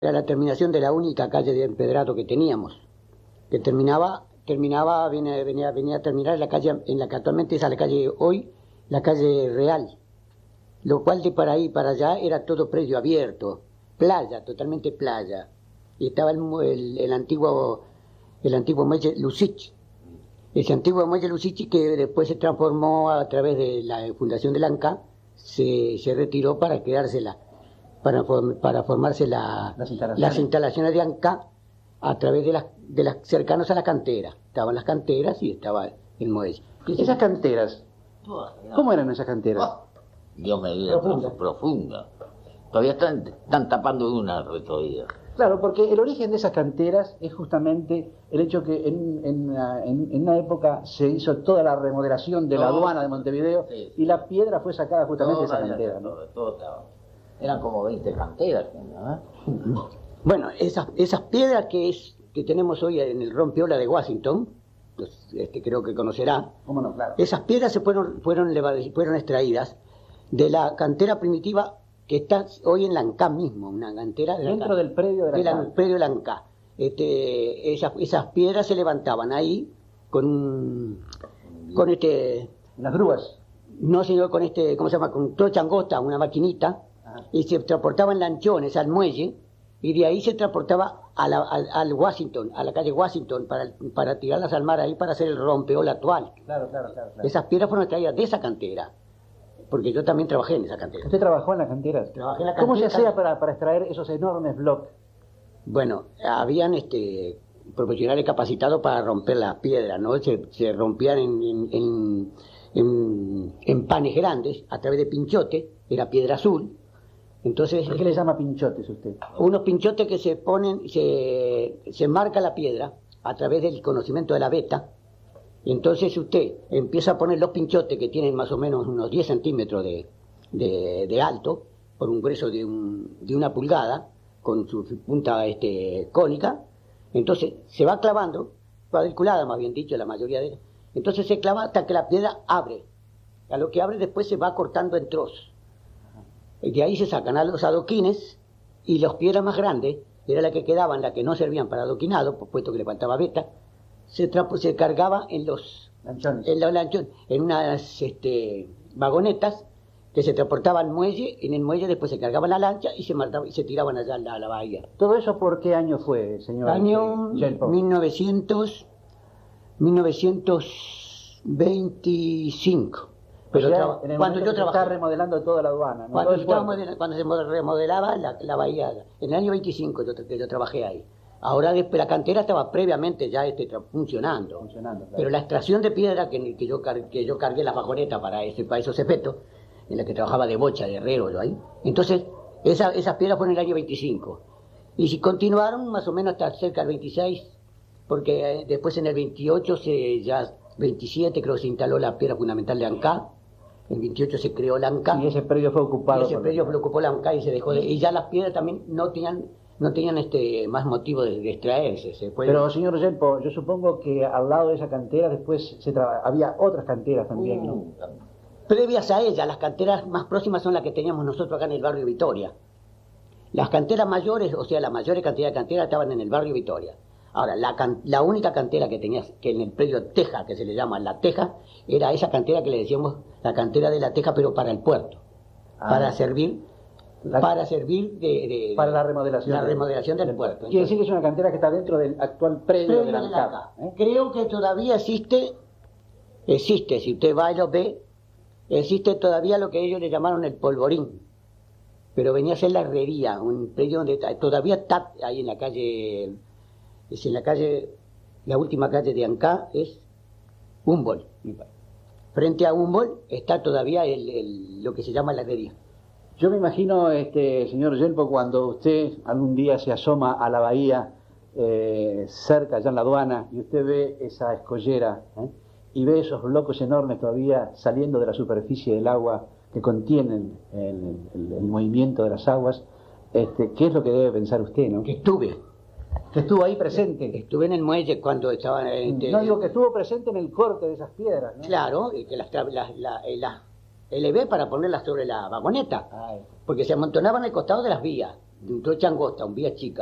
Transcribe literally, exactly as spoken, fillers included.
Era la terminación de la única calle de empedrado que teníamos, que terminaba, terminaba, venía, venía, venía a terminar en la calle, en la que actualmente es la calle hoy, la calle Real, lo cual de para ahí para allá era todo predio abierto, playa, totalmente playa, y estaba el, el, el antiguo, el antiguo muelle Lucich, ese antiguo muelle Lucich que después se transformó a través de la fundación del ANCA, se, se retiró para quedársela. Para, para formarse la, las, instalaciones. las instalaciones de ANCA a través de las, de las cercanos a la cantera. Estaban las canteras y estaba el muelle. ¿Esas canteras? ¿Cómo eran esas canteras? Oh, Dios me diga, profunda. profunda. Todavía están, están tapando una todavía. Claro, porque el origen de esas canteras es justamente el hecho que en, en, en, en una época se hizo toda la remodelación de no, la aduana de Montevideo sí, sí. y la piedra fue sacada justamente todo, de esa cantera. ¿no? Todo, todo estaba. Eran como veinte canteras, ¿no? Bueno, esas, esas piedras que es que tenemos hoy en el rompiola de Washington, pues, este, creo que conocerá, ¿Cómo no? Claro. Esas piedras se fueron, fueron, fueron extraídas de la cantera primitiva que está hoy en la ANCA mismo, una cantera de dentro del predio de la, de la ANCA. predio de la ANCA. Este, esas, esas piedras se levantaban ahí con un, con este... Las grúas. No, sino con este, ¿cómo se llama? Con trocha angosta, una maquinita, y se transportaban lanchones al muelle, y de ahí se transportaba a la, al, al Washington, a la calle Washington, para, para tirarlas al mar ahí para hacer el rompeola actual. Claro, claro, claro, claro. Esas piedras fueron extraídas de esa cantera, porque yo también trabajé en esa cantera. ¿Usted trabajó en la cantera? Trabajé en la cantera. ¿Cómo se hacía para, para extraer esos enormes bloques? Bueno, habían este profesionales capacitados para romper las piedras, ¿no? Se, se rompían en, en, en, en, en panes grandes, a través de pinchote, era piedra azul. Entonces, ¿por qué le llama pinchotes usted? Unos pinchotes que se ponen, se, se marca la piedra a través del conocimiento de la beta. Y entonces usted empieza a poner los pinchotes que tienen más o menos unos diez centímetros de, de, de alto, por un grueso de, un, de una pulgada, con su punta este, cónica. Entonces se va clavando, cuadriculada más bien dicho, la mayoría de ellas. Entonces se clava hasta que la piedra abre. A lo que abre después se va cortando en trozos. De ahí se sacan a los adoquines y las piedras más grandes, era la que quedaban, la que no servían para adoquinado, por puesto que le faltaba beta, se, se cargaba en los lanchones, en, los lanchones, en unas este, vagonetas que se transportaban al muelle, en el muelle después se cargaba la lancha y se, martaba, y se tiraban allá a la, a la bahía. ¿Todo eso por qué año fue, señor? Año mil novecientos veinticinco. Pero o sea, en el cuando yo trabajaba remodelando toda la aduana, ¿no? Cuando, yo cuando se remodelaba la, la bahía, en el año veinticinco yo, yo trabajé ahí. Ahora después, la cantera estaba previamente ya este, funcionando, funcionando claro. Pero la extracción de piedra que, que, yo, que yo cargué la vagoneta para, ese, para esos efectos, en la que trabajaba de bocha, de herrero yo ahí, entonces esa, esas piedras fueron en el año veinticinco. Y si continuaron más o menos hasta cerca del veintiséis, porque eh, después en el veintiocho, se, ya veintisiete creo que se instaló la piedra fundamental de ANCA. En veintiocho se creó la ANCA. Y ese predio fue ocupado. Y ese predio lo ocupó la ANCA y se dejó de, y ya las piedras también no tenían no tenían este más motivo de, de extraerse. Se puede... Pero señor Yelpo, yo supongo que al lado de esa cantera después se traba... había otras canteras también, ¿no? Uh, previas a ella, las canteras más próximas son las que teníamos nosotros acá en el barrio Vitoria. Las canteras mayores, o sea, la mayor cantidad de canteras estaban en el barrio Vitoria. Ahora, la, can, la única cantera que tenía, que en el predio Teja, que se le llama La Teja, era esa cantera que le decíamos la cantera de La Teja, pero para el puerto, ah, para servir, la, para servir de, de para la remodelación, la de, remodelación del, del puerto. Quiere decir que es una cantera que está dentro del actual predio, predio de la ANCA. ¿eh? Creo que todavía existe, existe, si usted va y lo ve, existe todavía lo que ellos le llamaron el polvorín, pero venía a ser la herrería, un predio donde todavía está ahí en la calle. Es en la calle, la última calle de ANCA es Humboldt. Frente a Humboldt está todavía el, el, lo que se llama la herrería. Yo me imagino, este señor Yelpo, cuando usted algún día se asoma a la bahía, eh, cerca, allá en la aduana, y usted ve esa escollera, ¿eh? y ve esos bloques enormes todavía saliendo de la superficie del agua que contienen el, el, el movimiento de las aguas, este, ¿qué es lo que debe pensar usted, no? Que estuve. Que estuvo ahí presente. Estuve en el muelle cuando estaban... Este, no, digo que estuvo presente en el corte de esas piedras, ¿no? Claro, y que las, las, las, las elevé para ponerlas sobre la vagoneta, ay, porque se amontonaban al costado de las vías. de un trocha angosta, un vía chica,